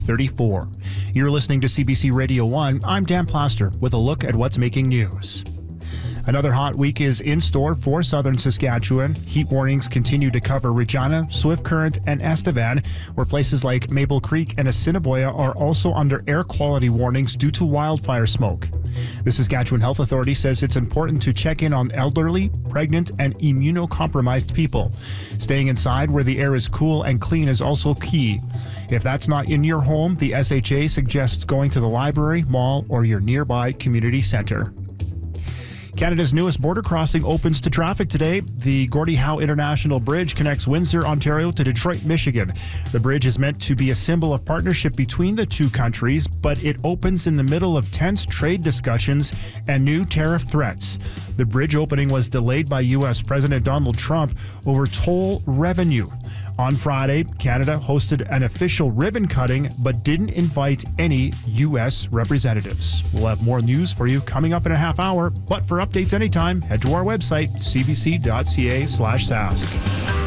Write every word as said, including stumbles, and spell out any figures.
thirty-four. You're listening to C B C Radio one. I'm Dan Plaster with a look at what's making news. Another hot week is in store for southern Saskatchewan. Heat warnings continue to cover Regina, Swift Current, and Estevan, where places like Maple Creek and Assiniboia are also under air quality warnings due to wildfire smoke. The Saskatchewan Health Authority says it's important to check in on elderly, pregnant, and immunocompromised people. Staying inside where the air is cool and clean is also key. If that's not in your home, the S H A suggests going to the library, mall, or your nearby community centre. Canada's newest border crossing opens to traffic today. The Gordie Howe International Bridge connects Windsor, Ontario to Detroit, Michigan. The bridge is meant to be a symbol of partnership between the two countries, but it opens in the middle of tense trade discussions and new tariff threats. The bridge opening was delayed by U S President Donald Trump over toll revenue. On Friday, Canada hosted an official ribbon cutting, but didn't invite any U S representatives. We'll have more news for you coming up in a half hour, but for updates anytime, head to our website, c b c dot c a slash sask.